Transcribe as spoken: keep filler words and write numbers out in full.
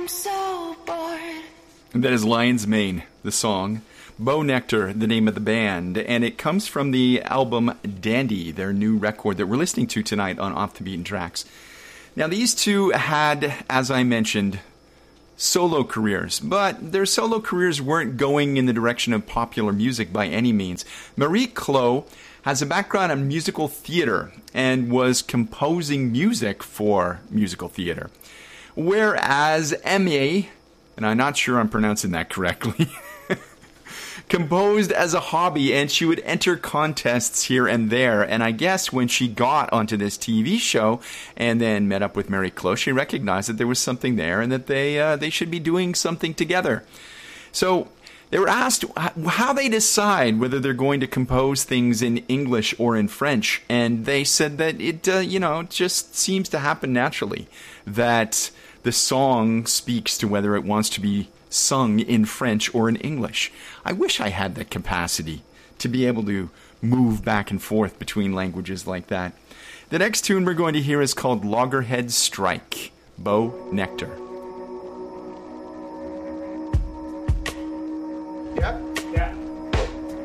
I'm so bored. That is Lion's Mane, the song. Bo Nectar, the name of the band, and it comes from the album Dandy, their new record that we're listening to tonight on Off the Beaten Tracks. Now, these two had, as I mentioned, solo careers, but their solo careers weren't going in the direction of popular music by any means. Marie Clow has a background in musical theater and was composing music for musical theater, whereas Aimee, and I'm not sure I'm pronouncing that correctly, composed as a hobby, and she would enter contests here and there. And I guess when she got onto this T V show and then met up with Marie Clow, she recognized that there was something there and that they uh, they should be doing something together. So they were asked how they decide whether they're going to compose things in English or in French, and they said that it uh, you know just seems to happen naturally, that the song speaks to whether it wants to be sung in French or in English. I wish I had that capacity to be able to move back and forth between languages like that. The next tune we're going to hear is called Loggerhead Strike, Bo Nectar. Yeah? Yeah.